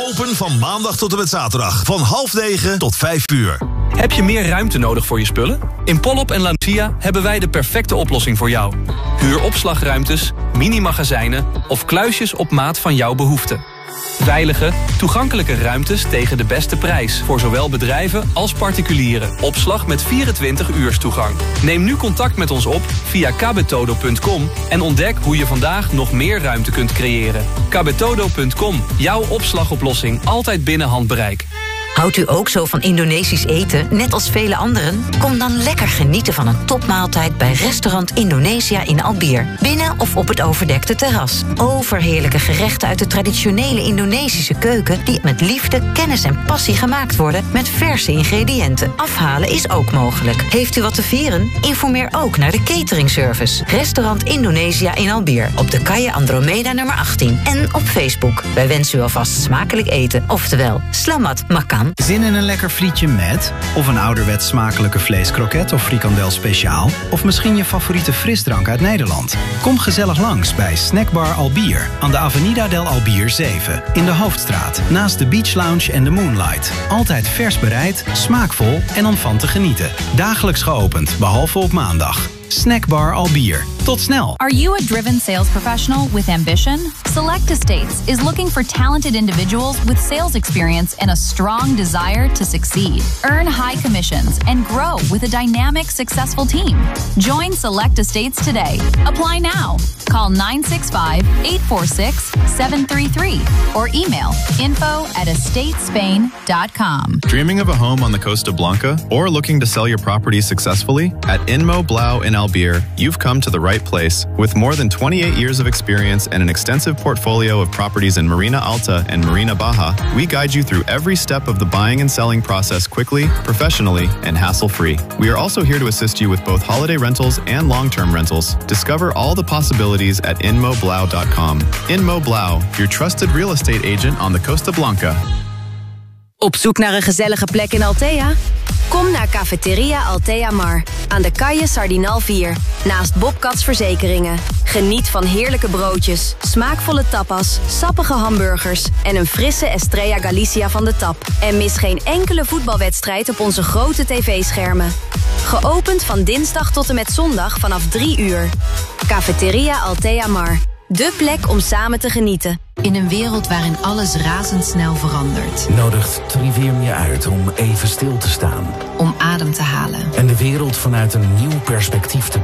Open van maandag tot en met zaterdag. Van 8:30 tot 5:00. Heb je meer ruimte nodig voor je spullen? In Polop en Lancia hebben wij de perfecte oplossing voor jou. Huur opslagruimtes, mini-magazijnen of kluisjes op maat van jouw behoeften. Veilige, toegankelijke ruimtes tegen de beste prijs. Voor zowel bedrijven als particulieren. Opslag met 24 toegang. Neem nu contact met ons op via kabetodo.com en ontdek hoe je vandaag nog meer ruimte kunt creëren. Kabetodo.com, jouw opslagoplossing altijd binnen handbereik. Houdt u ook zo van Indonesisch eten, net als vele anderen? Kom dan lekker genieten van een topmaaltijd bij restaurant Indonesia in Albier. Binnen of op het overdekte terras. Overheerlijke gerechten uit de traditionele Indonesische keuken die met liefde, kennis en passie gemaakt worden met verse ingrediënten. Afhalen is ook mogelijk. Heeft u wat te vieren? Informeer ook naar de cateringservice. Restaurant Indonesia in Albier op de Calle Andromeda nummer 18 en op Facebook. Wij wensen u alvast smakelijk eten, oftewel Slamat Makan. Zin in een lekker frietje met? Of een ouderwets smakelijke vleeskroket of frikandel speciaal? Of misschien je favoriete frisdrank uit Nederland? Kom gezellig langs bij Snackbar Albier aan de Avenida del Albier 7 in de Hoofdstraat, naast de Beach Lounge en de Moonlight. Altijd vers bereid, smaakvol en om van te genieten. Dagelijks geopend, behalve op maandag. Snackbar Albier. Tot snel. Are you a driven sales professional with ambition? Select Estates is looking for talented individuals with sales experience and a strong desire to succeed. Earn high commissions and grow with a dynamic, successful team. Join Select Estates today. Apply now. Call 965-846-733 or email info@estatespain.com. Dreaming of a home on the Costa Blanca or looking to sell your property successfully? At Inmo Blau in Albier, you've come to the right place. With more than 28 years of experience and an extensive portfolio of properties in Marina Alta and Marina Baja, we guide you through every step of the buying and selling process quickly, professionally, and hassle-free. We are also here to assist you with both holiday rentals and long-term rentals. Discover all the possibilities at inmoblau.com. Inmo Blau, your trusted real estate agent on the Costa Blanca. Op zoek naar een gezellige plek in Althea? Kom naar Cafeteria Althea Mar aan de Calle Sardinal 4, naast Bobcats Verzekeringen. Geniet van heerlijke broodjes, smaakvolle tapas, sappige hamburgers en een frisse Estrella Galicia van de tap. En mis geen enkele voetbalwedstrijd op onze grote tv-schermen. Geopend van dinsdag tot en met zondag vanaf 3 uur. Cafeteria Althea Mar. De plek om samen te genieten. In een wereld waarin alles razendsnel verandert, nodigt Trivium je uit om even stil te staan. Om adem te halen. En de wereld vanuit een nieuw perspectief te